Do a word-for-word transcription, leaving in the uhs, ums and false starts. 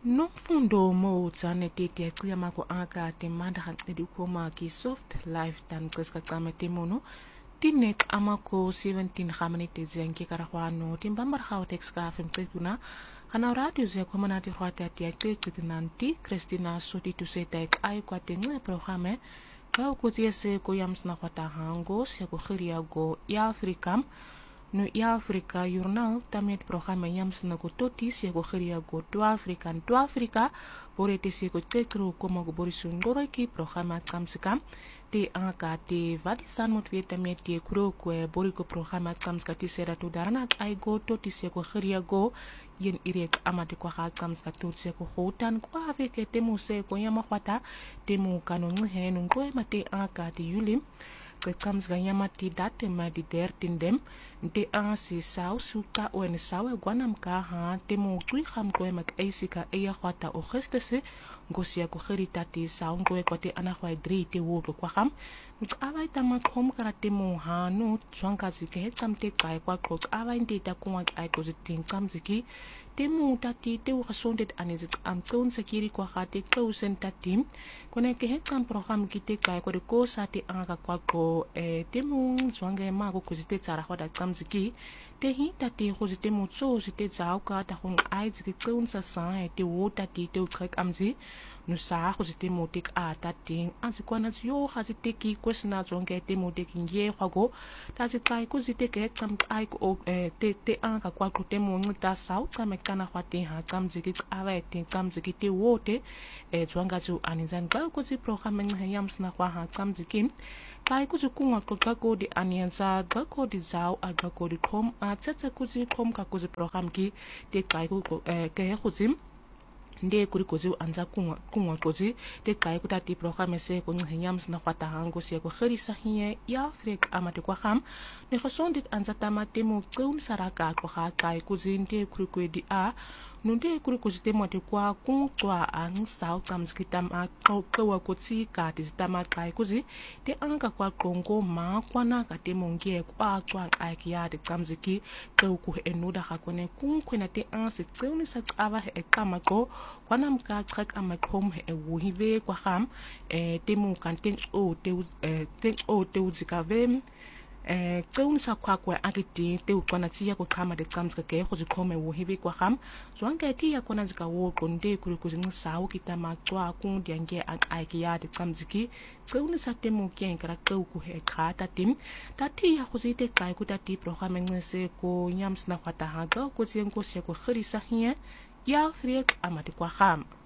Nomfundo mo tsane tete ya mako aka te manda hansedi koma ki soft life dan kreska tsame te mono tinek amako seventeen khamani te zenki karahwano timbamar haw tekska fem tretuna kana radio ze komana ti hwata ti nanti Christina soti tu setek ay kwa tengle programe ka ko tiese ko yams na kwata hango se ko khiria go ya afrikam no ya Afrika journal tamet programma yams na ko toti se ko khiria go to african to africa borete se ko tekro como go borisun goro ki programma kamsikam te anga te vadisan mot vietamet te kuro ko boriko programma kamska ti sera to darana ay go toti se ko khiria go yen irek amati ko ha kamska to se ko hotan ko ave ke temu se ko yama khwata temu kanon he no ko mate anga te yulim ke kams ganyama ti date ma di der tindem nte an si sau suka o en sau e guanam ka ha te mo tui kham ko mak eisika e ya khwata o khestese ngosia ko kherita ti sau ko ko te ana khwa dri te wo ko kham ntsawai ta ma khom kara te mo ha no tswanka zike he tsamte kai kwa ko awai nte ta ko ai ko zitin kam ziki te mo ta ti te o khasondet anezit am tson sekiri kwa khate ko senta tim kone ke he kam program ki te kai ko de ko sa te anga kwa ko e te mo tswange ma ko ko zite tsara khoda tsam ziki te hi ta te ko zite mo tso zite tsao ka ta khong ai ziki tson sa sa te wo ta ti te o trek amzi no sa ko zite mo tek a ta ting anzi kwana yo ha zite ki kwesna tsonge te mo tek nge khwago ta zite kai ko zite ke tsam ai ko te te anga kwa ko te mo ngita sao tsame kana khwate ha tsam ziki awa te tsam ziki te wo te e tswanga zu anizan ka ko zi program nge yams na kwa ha tsam ziki kai ku kunga ko ka ko di anianza ga ko di zao a ga ko di kom a tsetse ku zi kom ka ku zi program ki te kai ku ke he khuzim nde kuri ko zi anza kunga kunga ko zi te kai ku ta ti program se ko nge yams na kwata hango se ko kherisa hiye ya frek amate kwa kham ne khosondit anza tamate mo tsun saraka ko ha kai ku zi nde kuri ko di a nunde kuri ko zite mo te kwa kun kwa ang sao tam skitam a ko ko ko tsi ka ti stama kai ku zi te anga kwa kongo ma kwana ka te mongie kwa kwa ai kia te kamziki ko ku enuda ha kone kun kwena te an se tsuni sa tsava he kama ko kwana mka trek ama kom he wo hive kwa ham e te mo kan ten o te ten o te uzikave eh tsung sa kwa kwa akiti te ukona tia ko kama de tsams ke go zikhome wo hibi kwa kham zwange ti ya kona zika wo konde kuri ku zing sawo kita ma tswa ku ndiange ak ai ya de tsamziki tsung sa te mo ke nkara ku ku he khata tim ta ti ya go zite kai ku ta ti program ngese ko nyams na khata ha ga ko tseng ko se ko khirisa hiye ya frek amati kwa kham